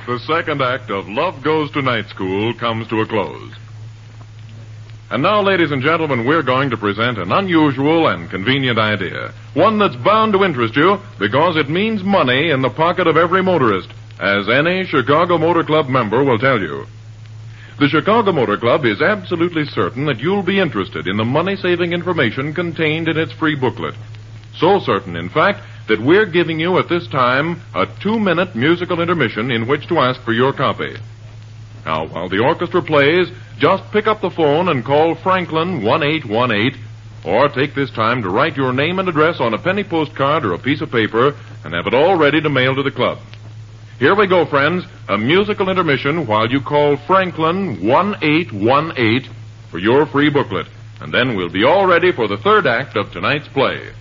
The second act of Love Goes to Night School comes to a close. And now, ladies and gentlemen, we're going to present an unusual and convenient idea. One that's bound to interest you because it means money in the pocket of every motorist, as any Chicago Motor Club member will tell you. The Chicago Motor Club is absolutely certain that you'll be interested in the money-saving information contained in its free booklet. So certain, in fact, that we're giving you at this time a 2-minute musical intermission in which to ask for your copy. Now, while the orchestra plays, just pick up the phone and call Franklin 1818, or take this time to write your name and address on a penny postcard or a piece of paper and have it all ready to mail to the club. Here we go, friends, a musical intermission while you call Franklin 1818 for your free booklet, and then we'll be all ready for the third act of tonight's play.